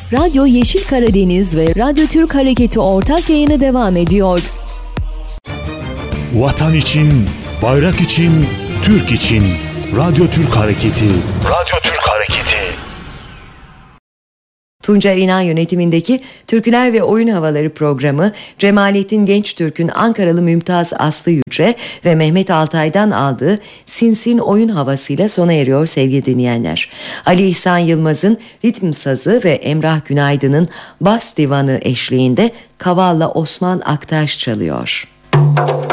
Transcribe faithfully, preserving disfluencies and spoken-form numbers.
Radyo Yeşil Karadeniz ve Radyo Türk Hareketi ortak yayını devam ediyor. Vatan için, bayrak için, Türk için. Radyo Türk Hareketi. Radyo Türk Hareketi. Tuncer İnan yönetimindeki Türküler ve Oyun Havaları programı Cemalettin Gençtürk'ün Ankaralı Mümtaz Aslı Yüce ve Mehmet Altay'dan aldığı Sinsin oyun havasıyla sona eriyor sevgili dinleyenler. Ali İhsan Yılmaz'ın ritim sazı ve Emrah Günaydın'ın bas divanı eşliğinde Kaval'la Osman Aktaş çalıyor.